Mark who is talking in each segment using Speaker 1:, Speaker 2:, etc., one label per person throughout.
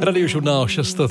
Speaker 1: Radiožurnál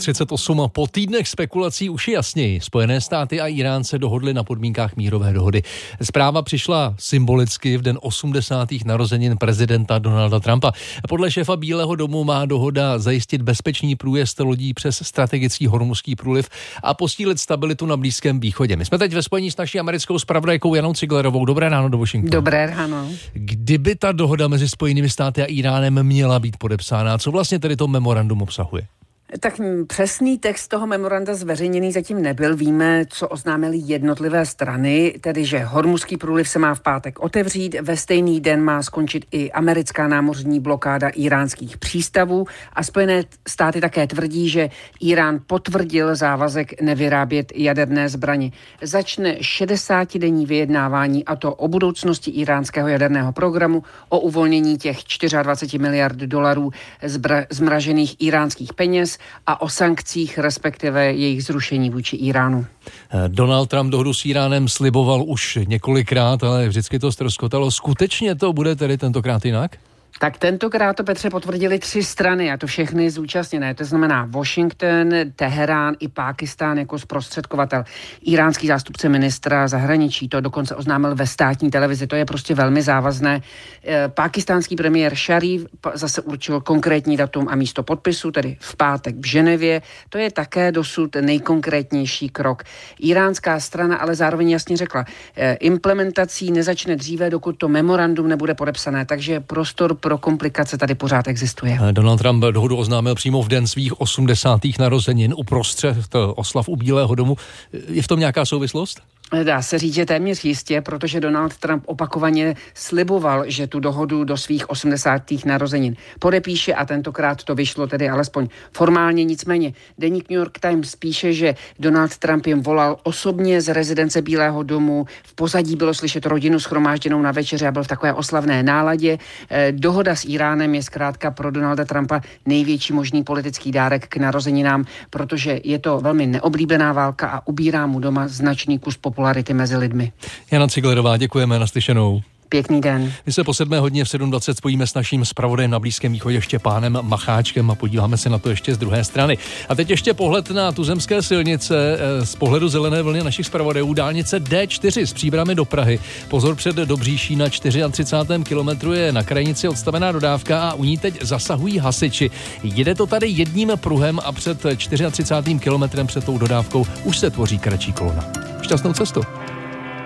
Speaker 1: 638 po týdnech spekulací už je jasněji. Spojené státy a Irán se dohodly na podmínkách mírové dohody. Zpráva přišla symbolicky v den 80. narozenin prezidenta Donalda Trumpa. Podle šéfa Bílého domu má dohoda zajistit bezpečný průjezd lodí přes strategický Hormuzský průliv a posílit stabilitu na Blízkém východě. My jsme teď ve spojení s naší americkou zpravodajkou Janou Ciglerovou. Dobré ráno do Washingtonu.
Speaker 2: Dobré ráno.
Speaker 1: Kdyby ta dohoda mezi Spojenými státy a Iránem měla být podepsána, co vlastně tedy to memorandum obsahuje?
Speaker 2: Tak přesný text toho memoranda zveřejněný zatím nebyl. Víme, co oznámily jednotlivé strany, tedy že Hormuzský průliv se má v pátek otevřít, ve stejný den má skončit i americká námořní blokáda iránských přístavů a Spojené státy také tvrdí, že Irán potvrdil závazek nevyrábět jaderné zbraně. Začne 60denní vyjednávání, a to o budoucnosti iránského jaderného programu, o uvolnění těch 24 miliard dolarů zmražených iránských peněz a o sankcích, respektive jejich zrušení vůči Iránu.
Speaker 1: Donald Trump dohodu s Iránem sliboval už několikrát, ale vždycky to ztroskotalo. Skutečně to bude tedy tentokrát jinak?
Speaker 2: Tak tentokrát to, Petře, potvrdili 3 strany, a to všechny zúčastněné. To znamená Washington, Teherán i Pákistán jako zprostředkovatel. Iránský zástupce ministra zahraničí to dokonce oznámil ve státní televizi. To je prostě velmi závazné. Pákistánský premiér Šarif zase určil konkrétní datum a místo podpisu, tedy v pátek v Ženevě. To je také dosud nejkonkrétnější krok. Iránská strana ale zároveň jasně řekla, implementací nezačne dříve, dokud to memorandum nebude podepsané, takže prostor pro komplikace tady pořád existuje.
Speaker 1: Donald Trump dohodu oznámil přímo v den svých 80. narozenin uprostřed oslav u Bílého domu. Je v tom nějaká souvislost?
Speaker 2: Dá se říct, že téměř jistě, protože Donald Trump opakovaně sliboval, že tu dohodu do svých 80. narozenin podepíše a tentokrát to vyšlo tedy alespoň formálně. Nicméně deník New York Times píše, že Donald Trump jim volal osobně z rezidence Bílého domu. V pozadí bylo slyšet rodinu shromážděnou na večeři a byl v takové oslavné náladě. Dohoda s Iránem je zkrátka pro Donalda Trumpa největší možný politický dárek k narozeninám, protože je to velmi neoblíbená válka a ubírá mu doma značný kus popularity mezi lidmi.
Speaker 1: Jana Ciglerová, děkujeme, naslyšenou.
Speaker 2: Pěkný den.
Speaker 1: My se po 7 hodině v 7:20 spojíme s naším zpravodajem na Blízkém východě Štěpánem Macháčkem a podíváme se na to ještě z druhé strany. A teď ještě pohled na tuzemské silnice z pohledu zelené vlny našich zpravodajů. Dálnice D4 z Příbrami do Prahy. Pozor, před Dobříší na 34. kilometru je na krajnici odstavená dodávka a u ní teď zasahují hasiči. Jede to tady jedním pruhem a před 34. kilometrem před tou dodávkou už se tvoří kratší kolona. Šťastnou cestu.